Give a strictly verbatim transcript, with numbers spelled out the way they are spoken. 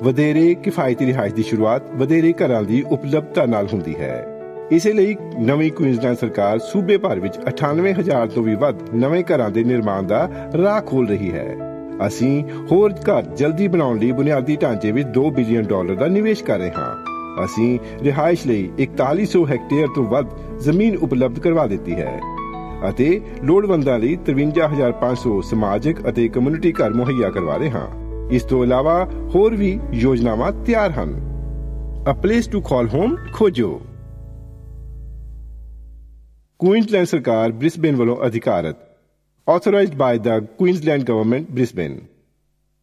ਵਧੇਰੇ ਕਿਫਾਇਤੀ ਰਿਹਾਇਸ਼ ਦੀ ਸ਼ੁਰੂਆਤ ਵਧੇਰੇ ਘਰਾਂ ਦੀ ਉਪਲਬਧਤਾ ਨਾਲ ਹੁੰਦੀ ਹੈ। ਇਸੇ ਲਈ ਨਵੀਂ ਕੁਈਨਜ਼ਲੈਂਡ ਸਰਕਾਰ ਸੂਬੇ ਭਰ ਵਿੱਚ ਅਠਾਨਵੇਂ ਹਜ਼ਾਰ ਤੋਂ ਵੀ ਵੱਧ ਨਵੇਂ ਘਰਾਂ ਦੇ ਨਿਰਮਾਣ ਦਾ ਰਾਹ ਖੋਲ ਰਹੀ ਹੈ। ਅਸੀਂ ਹੋਰ ਘਰ ਜਲਦੀ ਬਣਾਉਣ ਲਈ ਬੁਨਿਆਦੀ ਢਾਂਚੇ ਵਿੱਚ ਦੋ ਬਿਲੀਅਨ ਡਾਲਰ ਦਾ ਨਿਵੇਸ਼ ਕਰ ਰਹੇ ਹਾਂ। ਅਸੀਂ ਰਿਹਾਇਸ਼ ਲਈ ਇਕਤਾਲੀ ਸੌ ਹੈਕਟੇਅਰ ਤੋਂ ਵੱਧ ਜ਼ਮੀਨ ਉਪਲਬਧ ਕਰਵਾ ਦਿੱਤੀ ਹੈ ਅਤੇ ਲੋੜਵੰਦਾਂ ਲਈ ਤਰਵੰਜਾ ਹਜ਼ਾਰ ਪੰਜ ਸੌ ਸਮਾਜਿਕ ਅਤੇ ਕਮਿਊਨਿਟੀ ਘਰ ਮੁਹੱਈਆ ਕਰਵਾ ਰਹੇ ਹਾਂ। ਇਸ ਤੋਂ ਇਲਾਵਾ ਹੋਰ ਵੀ ਯੋਜਨਾਵਾਂ ਤਿਆਰ ਹਨ। A place to call home ਖੋਜੋ। ਕੁਈਨਜ਼ਲੈਂਡ ਸਰਕਾਰ ਬ੍ਰਿਸਬੇਨ ਵੱਲੋਂ ਅਧਿਕਾਰਤ, authorized by the Queensland Government, Brisbane।